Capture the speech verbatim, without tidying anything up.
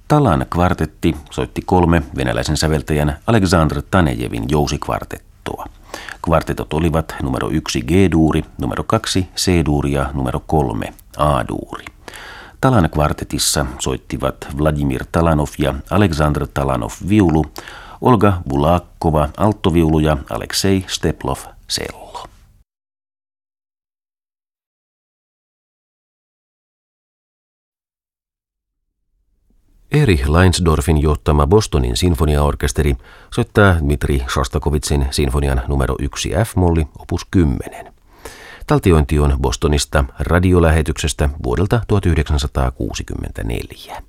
Talan kvartetti soitti kolme venäläisen säveltäjän Aleksandr Tanejevin jousikvartettoa. Kvartetot olivat numero yksi G-duuri, numero kaksi C-duuri ja numero kolme A-duuri. Talan kvartetissa soittivat Vladimir Talanov ja Aleksandr Talanov viulu, Olga Bulakova alttoviulu ja Aleksei Steplov cello. Erich Leinsdorfin johtama Bostonin sinfoniaorkesteri soittaa Dmitri Shostakovitzin sinfonian numero yksi F-molli opus kymmenen. Taltiointi on Bostonista radiolähetyksestä vuodelta tuhatyhdeksänsataakuusikymmentäneljä.